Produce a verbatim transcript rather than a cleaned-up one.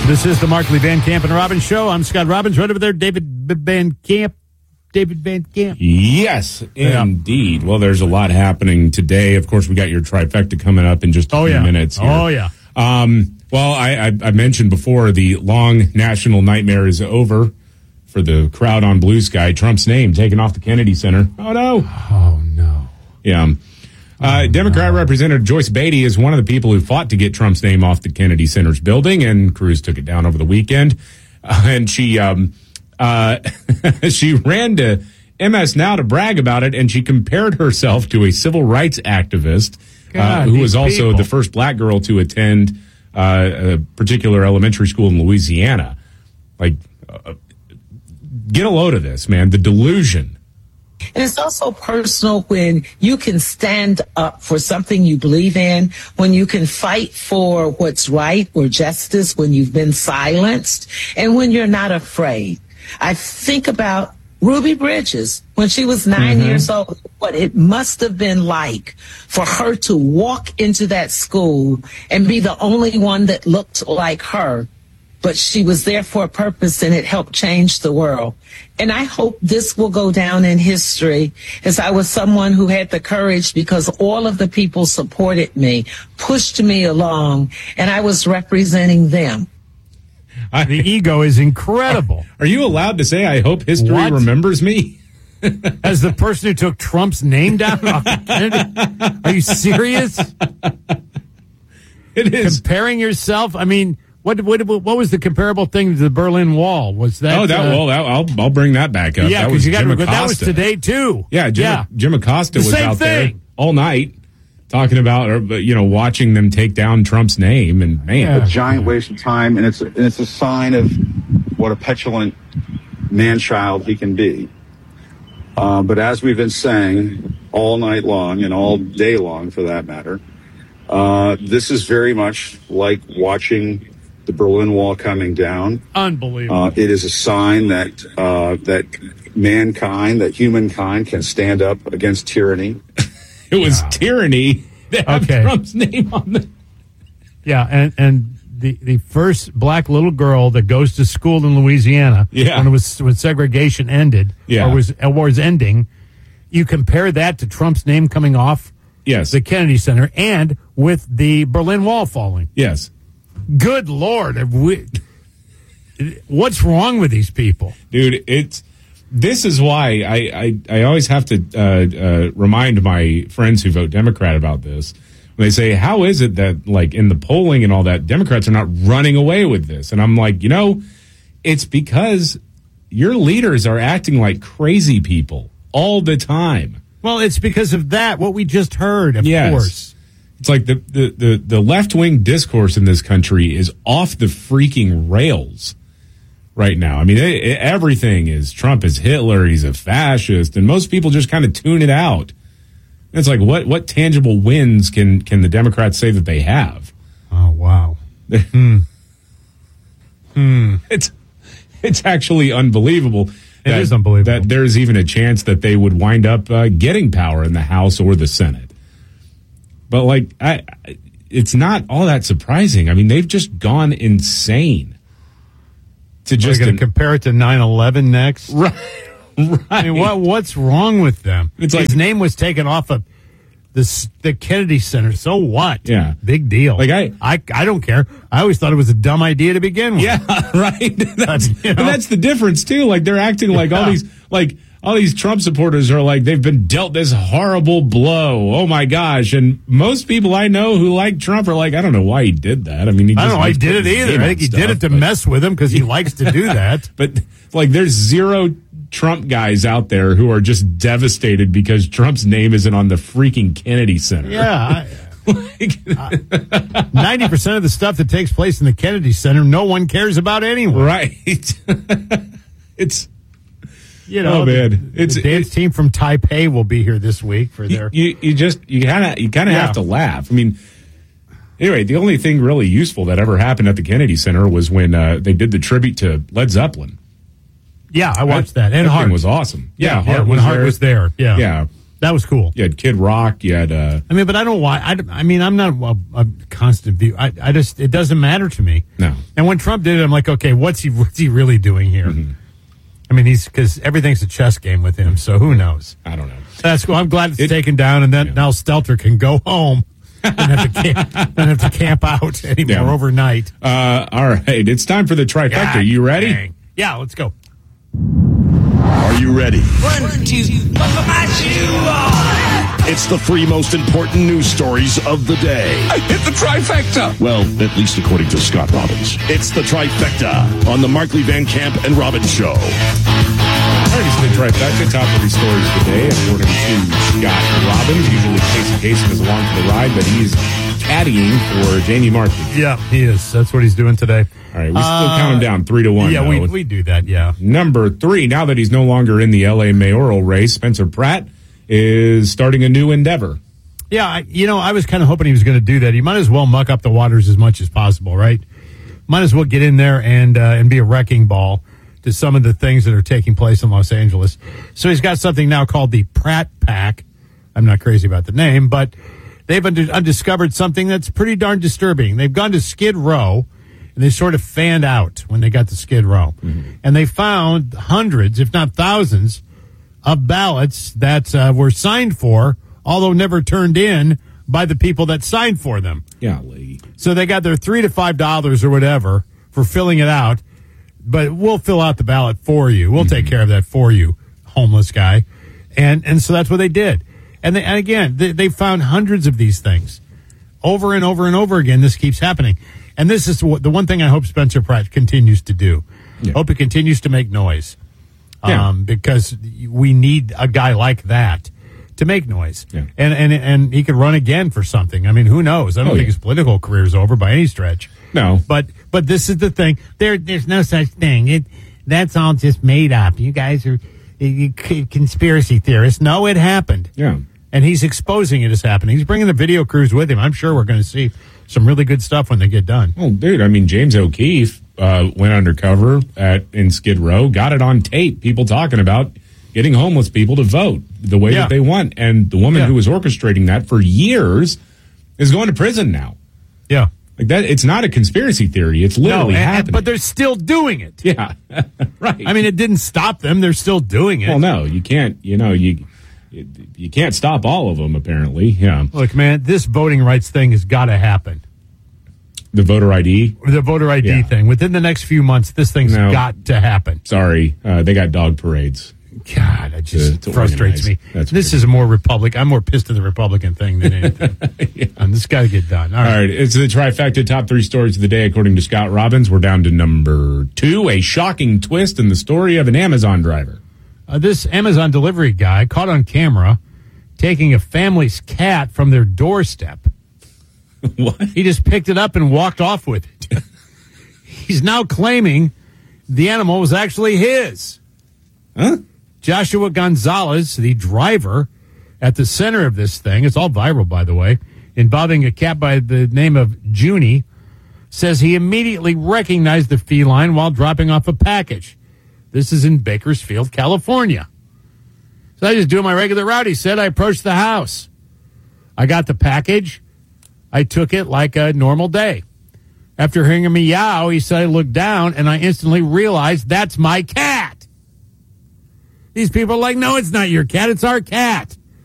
This is the Markley Van Camp and Robbins Show. I'm Scott Robbins. Right over there, David Van Camp. David Van Camp. Yes, indeed. Well, there's a lot happening today. Of course, we got your trifecta coming up in just a oh, few yeah. minutes here. Oh, yeah. Um, well, I, I, I mentioned before the long national nightmare is over for the crowd on Blue Sky. Trump's name taken off the Kennedy Center. Oh, no. Oh, no. Yeah. Uh, oh, Democrat no. Representative Joyce Beatty is one of the people who fought to get Trump's name off the Kennedy Center's building, and Cruz took it down over the weekend. Uh, and she um, uh, she ran to M S Now to brag about it, and she compared herself to a civil rights activist God, uh, who was also people. the first black girl to attend uh, a particular elementary school in Louisiana. Like, uh, get a load of this, man. The delusion. And it's also personal when you can stand up for something you believe in, when you can fight for what's right or justice, when you've been silenced, and when you're not afraid. I think about Ruby Bridges when she was nine mm-hmm. years old, what it must have been like for her to walk into that school and be the only one that looked like her. But she was there for a purpose, and it helped change the world. And I hope this will go down in history as I was someone who had the courage because all of the people supported me, pushed me along, and I was representing them. I, the ego is incredible. Are you allowed to say, I hope history what? remembers me? As the person who took Trump's name down off Kennedy? Are you serious? It is. Comparing yourself? I mean... What, what what was the comparable thing to the Berlin Wall? Was that? Oh, that uh, well, I'll I'll bring that back up. Yeah, that was you got Jim to, Acosta. That was today too. Yeah, Jim, yeah. Jim Acosta the was same out thing. there all night talking about, or you know, watching them take down Trump's name, and man, yeah. a giant waste of time, and it's and it's a sign of what a petulant man-child he can be. Uh, but as we've been saying all night long and all day long, for that matter, uh, this is very much like watching the Berlin Wall coming down. Unbelievable. Uh, it is a sign that uh, that mankind, that humankind can stand up against tyranny. It was yeah. tyranny that have okay. Trump's name on the... Yeah, and, and the, the first black little girl that goes to school in Louisiana yeah. when it was when segregation ended yeah. or was or was ending, you compare that to Trump's name coming off yes. the Kennedy Center and with the Berlin Wall falling. Yes. Good Lord. Have we, what's wrong with these people? Dude, it's this is why I, I, I always have to uh, uh, remind my friends who vote Democrat about this. When they say, how is it that, like, in the polling and all that, Democrats are not running away with this? And I'm like, you know, it's because your leaders are acting like crazy people all the time. Well, it's because of that, what we just heard, of yes. course. It's like the, the, the, the left-wing discourse in this country is off the freaking rails right now. I mean, it, it, everything is Trump is Hitler, he's a fascist, and most people just kind of tune it out. It's like, what what tangible wins can, can the Democrats say that they have? Oh, wow. hmm. Hmm. It's, it's actually unbelievable. It that, is unbelievable. That there's even a chance that they would wind up uh, getting power in the House or the Senate. But, like, I, it's not all that surprising. I mean, they've just gone insane. To just Are you going to compare it to nine eleven next? Right. Right. I mean, what what's wrong with them? It's His like, name was taken off of the the Kennedy Center. So what? Yeah. Big deal. Like I, I, I don't care. I always thought it was a dumb idea to begin with. Yeah, right. That's, you know? And that's the difference, too. Like, they're acting like yeah. all these, like, all these Trump supporters are like, they've been dealt this horrible blow. Oh, my gosh. And most people I know who like Trump are like, I don't know why he did that. I mean, he just I don't know why he did it either. I think he stuff, did it to but, mess with him because he likes to do that. But, like, there's zero Trump guys out there who are just devastated because Trump's name isn't on the freaking Kennedy Center. Yeah. ninety percent of the stuff that takes place in the Kennedy Center, no one cares about anyway. Right. It's, you know, oh, man. The, it's, the dance it, team from Taipei will be here this week for their. You, you, you just, you kind of, you kind of yeah. have to laugh. I mean, anyway, the only thing really useful that ever happened at the Kennedy Center was when uh, they did the tribute to Led Zeppelin. Yeah, I watched that. that And that Hart thing was awesome. Yeah, yeah, Hart yeah when was Hart there. was there. Yeah. Yeah. That was cool. You had Kid Rock. You had. Uh, I mean, but I don't why. I, I mean, I'm not a, a constant view. I, I just it doesn't matter to me. No. And when Trump did it, I'm like, okay, what's he what's he really doing here? Mm-hmm. I mean, he's because everything's a chess game with him, so who knows? I don't know. That's cool. I'm glad it's it, taken down, and then yeah. now Stelter can go home and have to camp, and have to camp out anymore yeah. overnight. Uh, all right, it's time for the trifecta. God, you ready? Dang. Yeah, let's go. Are you ready? One, two, buckle my shoe on. It's the three most important news stories of the day. I hit the trifecta. Well, at least according to Scott Robbins. It's the trifecta on the Markley Van Camp and Robbins Show. All right, it's the trifecta, top three stories of the day, according to Scott Robbins. Usually Casey Kasem is along for the ride, but he's caddying for Jamie Markley. Yeah, he is. That's what he's doing today. All right, we still uh, count him down three to one. Yeah, though. we we do that. Yeah. Number three. Now that he's no longer in the L A mayoral race, Spencer Pratt is starting a new endeavor. Yeah, I, you know, I was kind of hoping he was going to do that. He might as well muck up the waters as much as possible, right? Might as well get in there and uh, and be a wrecking ball to some of the things that are taking place in Los Angeles. So he's got something now called the Pratt Pack. I'm not crazy about the name, but they've und- undiscovered something that's pretty darn disturbing. They've gone to Skid Row, and they sort of fanned out when they got to Skid Row. Mm-hmm. And they found hundreds, if not thousands, of ballots that uh, were signed for, although never turned in by the people that signed for them. Golly. So they got their three to five dollars or whatever for filling it out, but we'll fill out the ballot for you. We'll mm-hmm. take care of that for you, homeless guy. And and so that's what they did. And, they, and again, they, they found hundreds of these things. Over and over and over again, this keeps happening. And this is the one thing I hope Spencer Pratt continues to do. Yeah. Hope he continues to make noise. Yeah. Um, because we need a guy like that to make noise. Yeah. And, and and he could run again for something. I mean, who knows? I don't oh, think yeah. his political career is over by any stretch. No. But but this is the thing. There There's no such thing. It That's all just made up. You guys are you, you, conspiracy theorists. No, it happened. Yeah. And he's exposing it as happening. He's bringing the video crews with him. I'm sure we're going to see some really good stuff when they get done. Oh, dude, I mean, James O'Keefe uh, went undercover at in Skid Row, got it on tape, people talking about getting homeless people to vote the way yeah. that they want. And the woman yeah. who was orchestrating that for years is going to prison now. Yeah. Like that, it's not a conspiracy theory. It's literally no, and, happening. But they're still doing it. Yeah, right. I mean, it didn't stop them. They're still doing it. Well, no, you can't, you know, you... You can't stop all of them, apparently. Yeah. Look, man, this voting rights thing has got to happen. The voter I D? The voter I D yeah. thing. Within the next few months, this thing's no. got to happen. Sorry. Uh, they got dog parades. God, it just to, to frustrates organize. me. That's this weird. is a more Republican. I'm more pissed at the Republican thing than anything. yeah. And this got to get done. All right. All right. It's the trifecta top three stories of the day, according to Scott Robbins. We're down to number two, a shocking twist in the story of an Amazon driver. Uh, this Amazon delivery guy caught on camera taking a family's cat from their doorstep. What? He just picked it up and walked off with it. He's now claiming the animal was actually his. Huh? Joshua Gonzalez, the driver, at the center of this thing, it's all viral, by the way, involving a cat by the name of Junie, says he immediately recognized the feline while dropping off a package. This is in Bakersfield, California. So I just do my regular route. He said I approached the house. I got the package. I took it like a normal day. After hearing a meow, he said I looked down and I instantly realized that's my cat. These people are like, no, it's not your cat. It's our cat.